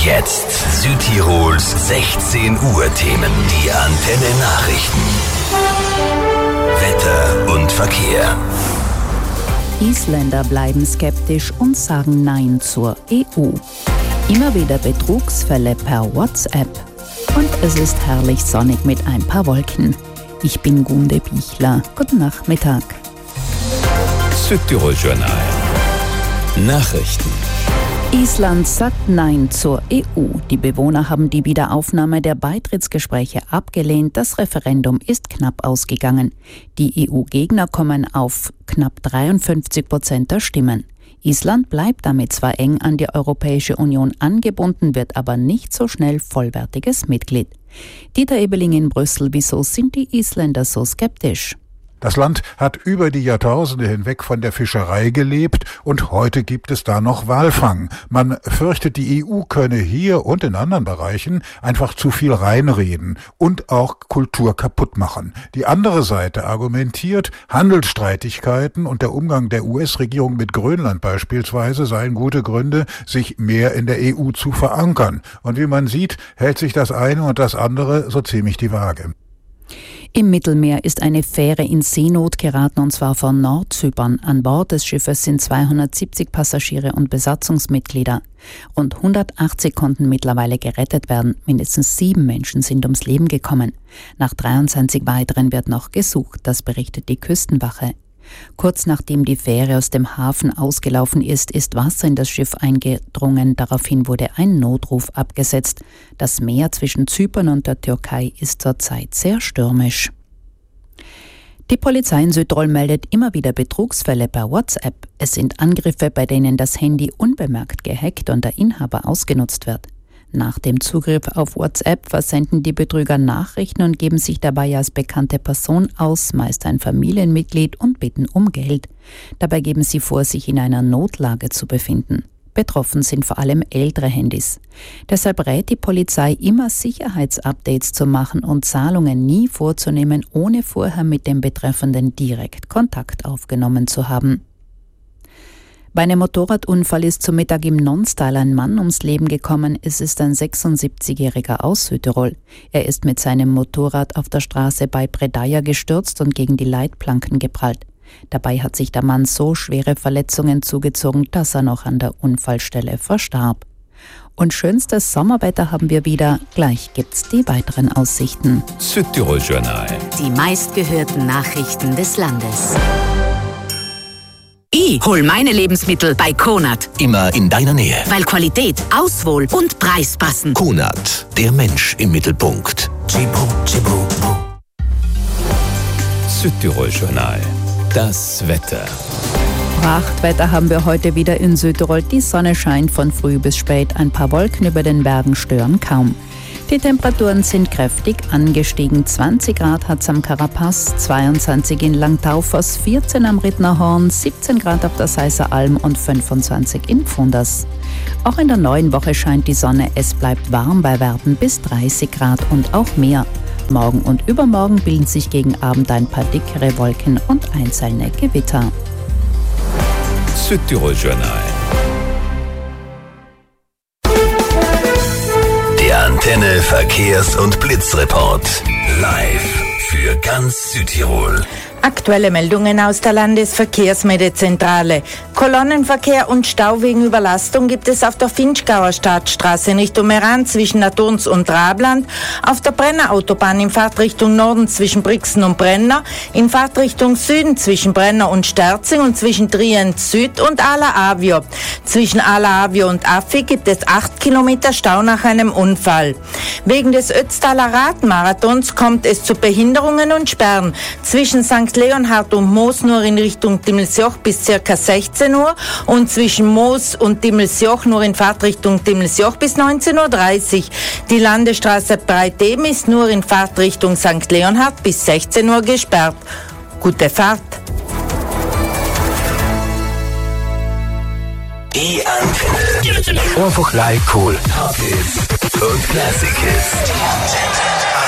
jetzt Südtirols 16 Uhr Themen. Die Antenne Nachrichten. Wetter und Verkehr. Isländer bleiben skeptisch und sagen Nein zur EU. Immer wieder Betrugsfälle per WhatsApp. Und es ist herrlich sonnig mit ein paar Wolken. Ich bin Gunde Bichler. Guten Nachmittag. Südtirol Journal. Nachrichten. Island sagt Nein zur EU. Die Bewohner haben die Wiederaufnahme der Beitrittsgespräche abgelehnt. Das Referendum ist knapp ausgegangen. Die EU-Gegner kommen auf knapp 53% der Stimmen. Island bleibt damit zwar eng an die Europäische Union angebunden, wird aber nicht so schnell vollwertiges Mitglied. Dieter Ebeling in Brüssel, wieso sind die Isländer so skeptisch? Das Land hat über die Jahrtausende hinweg von der Fischerei gelebt und heute gibt es da noch Walfang. Man fürchtet, die EU könne hier und in anderen Bereichen einfach zu viel reinreden und auch Kultur kaputt machen. Die andere Seite argumentiert, Handelsstreitigkeiten und der Umgang der US-Regierung mit Grönland beispielsweise seien gute Gründe, sich mehr in der EU zu verankern. Und wie man sieht, hält sich das eine und das andere so ziemlich die Waage. Im Mittelmeer ist eine Fähre in Seenot geraten, und zwar von Nordzypern. An Bord des Schiffes sind 270 Passagiere und Besatzungsmitglieder. Rund 180 konnten mittlerweile gerettet werden. Mindestens 7 Menschen sind ums Leben gekommen. Nach 23 weiteren wird noch gesucht, das berichtet die Küstenwache. Kurz nachdem die Fähre aus dem Hafen ausgelaufen ist, ist Wasser in das Schiff eingedrungen. Daraufhin wurde ein Notruf abgesetzt. Das Meer zwischen Zypern und der Türkei ist zurzeit sehr stürmisch. Die Polizei in Südtirol meldet immer wieder Betrugsfälle per WhatsApp. Es sind Angriffe, bei denen das Handy unbemerkt gehackt und der Inhaber ausgenutzt wird. Nach dem Zugriff auf WhatsApp versenden die Betrüger Nachrichten und geben sich dabei als bekannte Person aus, meist ein Familienmitglied, und bitten um Geld. Dabei geben sie vor, sich in einer Notlage zu befinden. Betroffen sind vor allem ältere Handys. Deshalb rät die Polizei, immer Sicherheitsupdates zu machen und Zahlungen nie vorzunehmen, ohne vorher mit dem Betreffenden direkt Kontakt aufgenommen zu haben. Bei einem Motorradunfall ist zum Mittag im Nonstyle ein Mann ums Leben gekommen. Es ist ein 76-Jähriger aus Südtirol. Er ist mit seinem Motorrad auf der Straße bei Bredaja gestürzt und gegen die Leitplanken geprallt. Dabei hat sich der Mann so schwere Verletzungen zugezogen, dass er noch an der Unfallstelle verstarb. Und schönstes Sommerwetter haben wir wieder. Gleich gibt's die weiteren Aussichten. Südtirol Journal. Die meistgehörten Nachrichten des Landes. Ich hol meine Lebensmittel bei Konad. Immer in deiner Nähe. Weil Qualität, Auswahl und Preis passen. Konad, der Mensch im Mittelpunkt. Südtirol Journal. Das Wetter. Prachtwetter haben wir heute wieder in Südtirol. Die Sonne scheint von früh bis spät. Ein paar Wolken über den Bergen stören kaum. Die Temperaturen sind kräftig angestiegen. 20 Grad hat es am Karapaz, 22 in Langtaufers, 14 am Rittnerhorn, 17 Grad auf der Seisser Alm und 25 in Pfunders. Auch in der neuen Woche scheint die Sonne. Es bleibt warm bei Werten bis 30 Grad und auch mehr. Morgen und übermorgen bilden sich gegen Abend ein paar dickere Wolken und einzelne Gewitter. Südtirol Journal. Der Antenne Verkehrs- und Blitzreport. Live für ganz Südtirol. Aktuelle Meldungen aus der Landesverkehrsmeldezentrale. Kolonnenverkehr und Stau wegen Überlastung gibt es auf der Finchgauer Stadtstraße in Richtung Meran zwischen Naturns und Trabland, auf der Brenner Autobahn in Fahrtrichtung Norden zwischen Brixen und Brenner, in Fahrtrichtung Süden zwischen Brenner und Sterzing und zwischen Trient Süd und Ala Avio. Zwischen Ala Avio und Affi gibt es 8 Kilometer Stau nach einem Unfall. Wegen des Ötztaler Radmarathons kommt es zu Behinderungen und Sperren zwischen St. Leonhard und Moos nur in Richtung Dimmelsjoch bis ca. 16 Uhr und zwischen Moos und Dimmelsjoch nur in Fahrtrichtung Dimmelsjoch bis 19.30 Uhr. Die Landesstraße Breiteben ist nur in Fahrtrichtung St. Leonhard bis 16 Uhr gesperrt. Gute Fahrt! Die Antenne. Einfach like cool. Hot Hits und Classic Hits. Die Antenne.